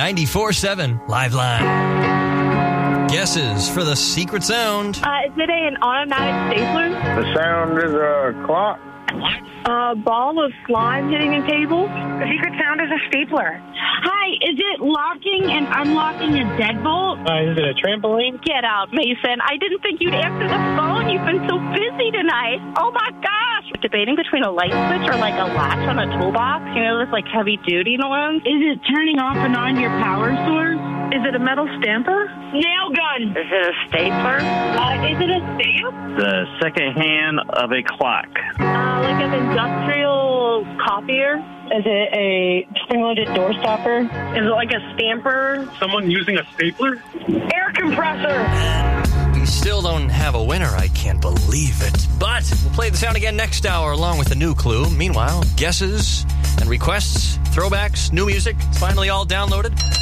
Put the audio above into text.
94.7 Liveline. Guesses for the secret sound. Is it an automatic stapler? The sound is a clock. A ball of slime hitting a table? The secret sound is a stapler. Hi, is it locking and unlocking a deadbolt? Is it a trampoline? Get out, Mason. I didn't think you'd answer the phone. You've been so busy tonight. Oh, my gosh. Debating between a light switch or like a latch on a toolbox. You know, those like heavy-duty ones. Is it turning off and on your power source? Is it a metal stamper? Nail gun. Is it a stapler? Is it a stamp? The second hand of a clock. Like an industrial copier? Is it a spring-loaded door stopper? Is it like a stamper? Someone using a stapler? Air compressor! We still don't have a winner. I can't believe it. But we'll play the sound again next hour along with a new clue. Meanwhile, guesses and requests, throwbacks, new music. It's finally all downloaded